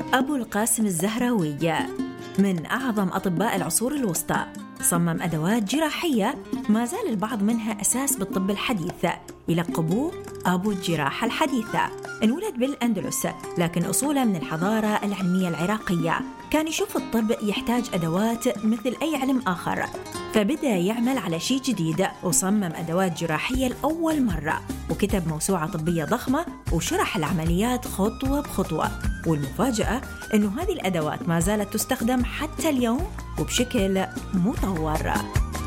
أبو القاسم الزهراوي من أعظم أطباء العصور الوسطى، صمم أدوات جراحية ما زال البعض منها أساس بالطب الحديث، يلقبوه أبو الجراحة الحديثة. انولد بالأندلس لكن أصوله من الحضارة العلمية العراقية. كان يشوف الطب يحتاج أدوات مثل أي علم آخر، فبدأ يعمل على شيء جديد وصمم أدوات جراحية لأول مرة، وكتب موسوعة طبية ضخمة وشرح العمليات خطوة بخطوة. والمفاجأة أنه هذه الأدوات ما زالت تستخدم حتى اليوم وبشكل مطور.